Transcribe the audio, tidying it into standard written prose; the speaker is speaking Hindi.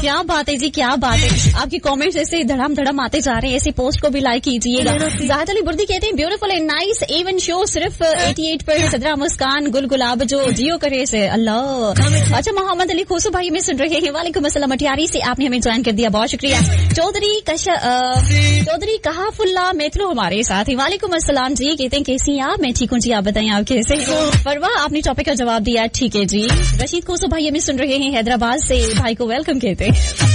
क्या बात है जी, क्या बात है। आपकी कमेंट्स ऐसे धड़ाम धड़ाम आते जा रहे हैं, ऐसे पोस्ट को भी लाइक कीजिएगा। जाहिद अली बुर्दी कहते हैं beautiful and nice even show, सिर्फ 88 पर सदरा मुस्कान गुल गुलाब जो जियो करे से अल्लाह। अच्छा, मोहम्मद अली खोसू भाई में सुन रहे हैं, वालेकुम अस्सलाम। अटियारी से आपने हमें ज्वाइन कर दिया, बहुत शुक्रिया। चौधरी कहाफुल्ला मेथलो हमारे साथ ही, वालेकुम अस्सलाम जी। कहते हैं कैसी आप? मैं ठीक हूँ जी, आप बताएं आप कैसे? परवाह, आपने टॉपिक का जवाब दिया, ठीक है जी। रशीद खोसू भाई हमें सुन रहे हैं हैदराबाद से, भाई को वेलकम कहते हैं।